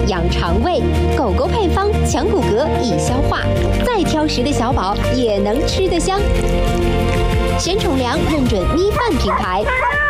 养肠胃，狗狗配方强骨骼易消化，再挑食的小宝也能吃得香。鲜宠粮认准咪饭品牌。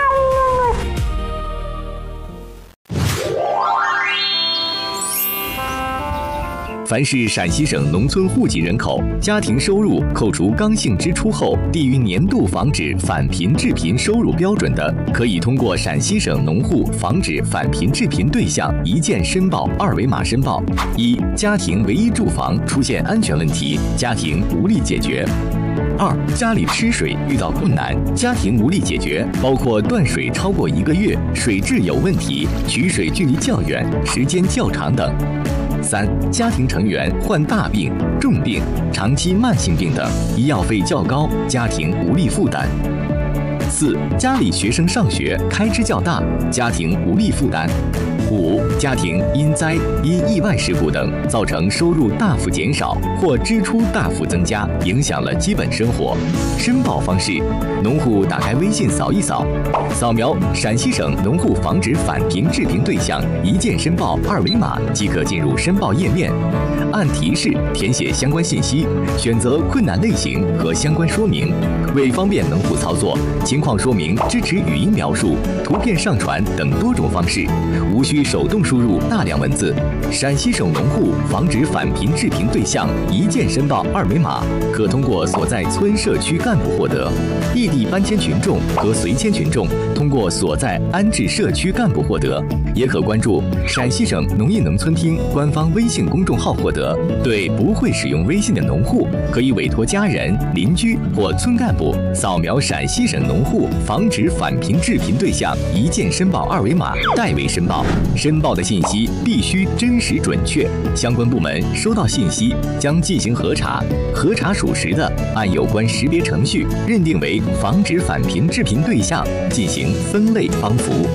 凡是陕西省农村户籍人口，家庭收入扣除刚性支出后低于年度防止返贫致贫收入标准的，可以通过陕西省农户防止返贫致贫对象一键申报二维码申报。一、家庭唯一住房出现安全问题，家庭无力解决。二、家里吃水遇到困难，家庭无力解决，包括断水超过1个月、水质有问题、取水距离较远、时间较长等。三、家庭成员患大病、重病、长期慢性病等，医药费较高，家庭无力负担。四、家里学生上学开支较大，家庭无力负担。五、家庭因灾、因意外事故等造成收入大幅减少或支出大幅增加，影响了基本生活。申报方式：农户打开微信扫一扫，扫描陕西省农户防止返贫致贫对象一键申报二维码即可进入申报页面，按提示填写相关信息，选择困难类型和相关说明。为方便农户操作，情况说明支持语音描述、图片上传等多种方式，无需手动输入大量文字。陕西省农户防止返贫致贫对象一键申报二维码，可通过所在村社区干部获得；异地搬迁群众和随迁群众通过所在安置社区干部获得，也可关注陕西省农业农村厅官方微信公众号获得。对不会使用微信的农户，可以委托家人、邻居或村干部扫描陕西省农户防止返贫致贫对象一键申报二维码代为申报，申报的信息必须真实准确。相关部门收到信息将进行核查，核查属实的，按有关识别程序认定为防止返贫致贫对象，进行分类帮扶。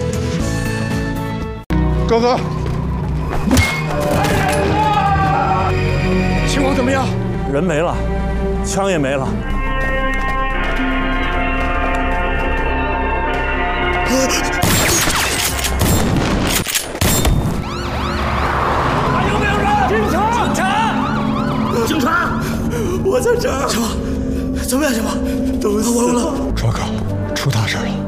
高哥，情况怎么样？ 人没了，枪也没了。 有没有人？警察！警察！我在这儿。小马，怎么样？小马，都死了。 赵哥，出大事了。